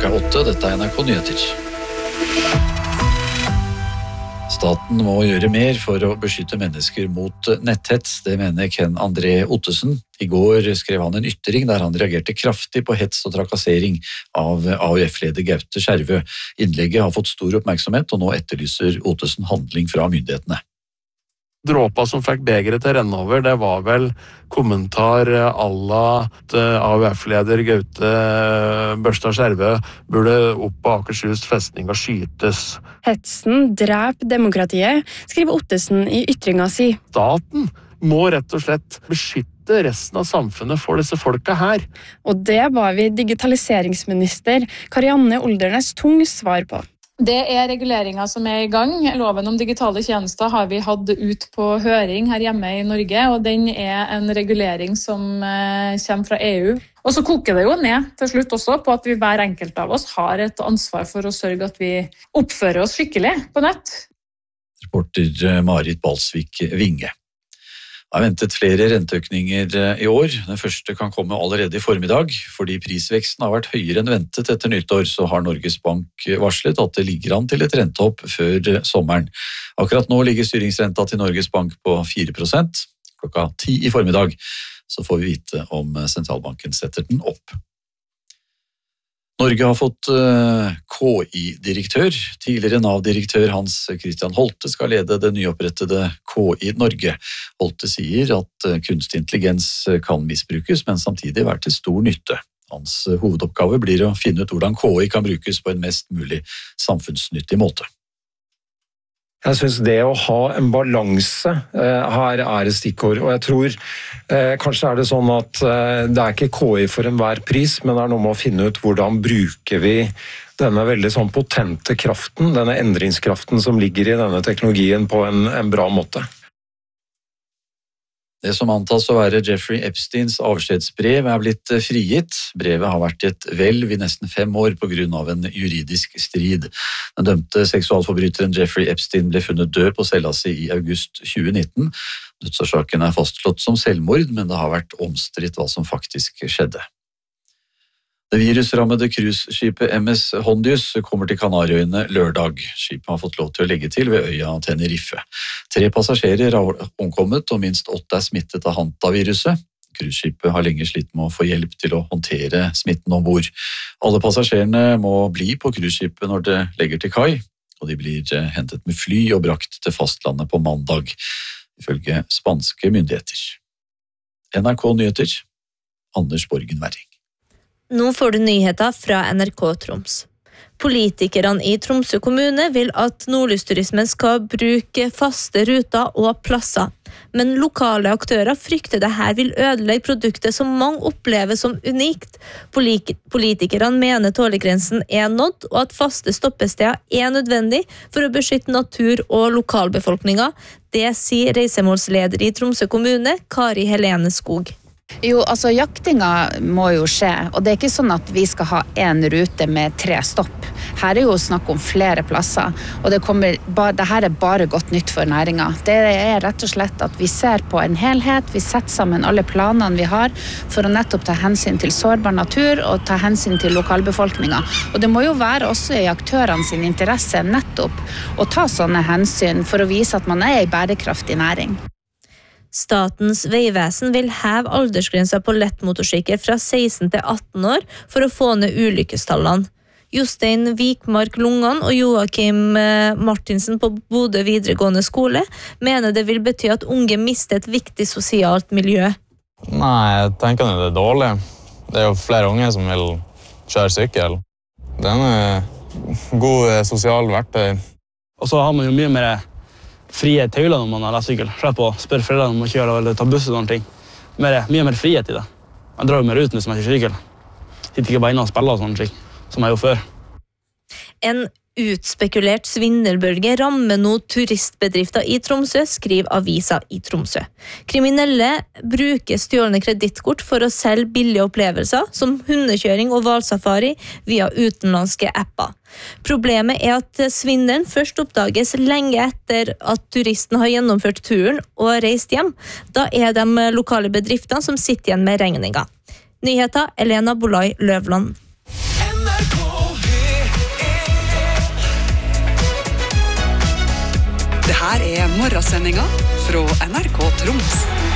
8. Dette NRK Nyheter. Staten må gjøre mer for å beskytte mennesker mot netthets, det mener Ken André Ottesen. I går skrev han en ytring der han reagerte kraftig på hets og trakassering av AUF-leder Gaute Skjervø. Innlegget har fått stor oppmerksomhet, og nå etterlyser Ottesen handling fra myndighetene. Dråpa som fikk begeret til å renne over, det var vel kommentar à la at AUF-leder Gaute Børstad Skjervø burde opp på Akershus festning og skytes. Hetsen dreper demokratiet, skriver Ottesen i ytringa si. Staten må rett og slett beskytte resten av samfunnet for disse folka her. Og det ba vi digitaliseringsminister Karianne Oldernes Tung svar på. Det reguleringer som i gang. Loven om digitale tjenester har vi hatt ut på høring her hjemme i Norge, og den en regulering som kommer fra EU. Og så koker det jo ned til slutt også på at vi hver enkelt av oss har et ansvar for å sørge at vi oppfører oss skikkelig på nett. Reporter Marit Balsvik Vinge. Det ventet flere renteøkninger i år. Den første kan komme allerede i formiddag. Fordi prisveksten har vært høyere enn ventet etter nyttår, så har Norges Bank varslet at det ligger an til et rentehopp før sommeren. Akkurat nå ligger styringsrenta til Norges Bank på 4%. Klokka 10 i formiddag så får vi vite om sentralbanken setter den opp. Norge har fått KI-direktør. Tidligere NAV-direktør Hans Christian Holte skal lede det nyopprettede KI Norge. Holte sier at kunstig intelligens kan misbrukes, men samtidig være til stor nytte. Hans hovedoppgave blir å finne ut hvordan KI kan brukes på en mest mulig samfunnsnyttig måte. Jeg synes det å ha en balanse her et stikkord, og jeg tror kanskje det sånn at det ikke KI for enhver pris, men det noe med å finne ut hvordan bruker vi denne veldig sånn potente kraften, denne endringskraften som ligger i denne teknologien på en bra måte. Det som antas å være Jeffrey Epsteins avskjedsbrev blitt frigitt. Brevet har vært i et hvelv i nesten 5 år på grunn av en juridisk strid. Den dømte seksualforbryteren Jeffrey Epstein ble funnet død på cella si i august 2019. Dødsårsaken fastslått som selvmord, men det har vært omstridt hva som faktisk skjedde. Det virusrammede cruiseskipet MS Hondius kommer til Kanariøyene lørdag. Skipet har fått lov til å legge til ved øya Tenerife. 3 passasjerer har omkommet, og minst 8 smittet av hantaviruset. Cruiseskipet har lenge slitt med å få hjelp til å håndtere smitten ombord. Alle passasjerene må bli på cruiseskipet når det legger til kai, og de blir hentet med fly og brakt til fastlandet på mandag, ifølge spanske myndigheter. NRK Nyheter, Anders Borgen Werring. Nå får du nyheter fra NRK Troms. Politikerne i Tromsø kommune vil at nordlysturismen skal bruke faste ruter og plasser. Men lokale aktører frykter dette vil ødelegge produktet som mange opplever som unikt. Politikerne mener tålegrensen nådd, og at faste stoppesteder nødvendig for å beskytte natur og lokalbefolkningen. Det sier reisemålsleder i Tromsø kommune, Kari Helene Skog. Jo, altså jaktinga må jo skje, og det ikke sånn at vi skal ha en rute med 3 stopp. Her jo snakk om flere plasser, og det her bare godt nytt for næringen. Det rett og slett at vi ser på en helhet, vi setter sammen alle planene vi har for å nettopp ta hensyn til sårbar natur og ta hensyn til lokalbefolkningen. Og det må jo være også i aktørene sin interesse nettopp å ta sånne hensyn for å vise at man en bærekraftig næring. Statens vegvesen vil heve aldersgrensa på lettmotorsykkel fra 16 til 18 år for å få ned ulykkestallene. Jostein Vikmark Lungan og Joakim Martinsen på Bodø videregående skole mener det vil bety at unge mister et viktig sosialt miljø. Nei, jeg tenker det dårlig. Det jo flere unge som vil kjøre sykkel. Det en god sosial verktøy. Og så har man jo mye mer frie tøyler når man har sykkel. Slett på å spørre foreldrene om å kjøre eller ta buss og sånne ting. Mye mer frihet i det. Man drar jo mer ut hvis man ikke sykkel. Sitter ikke bare inne og spiller og sånne ting, som jeg jo før. En utspekulert svindelbølge rammer nå turistbedrifter i Tromsø, skriver avisa i Tromsø. Kriminelle bruker stjålne kredittkort for å selge billige opplevelser, som hundekjøring og hvalsafari via utenlandske apper. Problemet at svindelen først oppdages lenge etter at turisten har gjennomført turen og reist hjem. Da de lokale bedriftene som sitter igjen med regninga. Nyheter, Elena Bolai Løvland. NRK Her morgensendinga fra NRK Troms.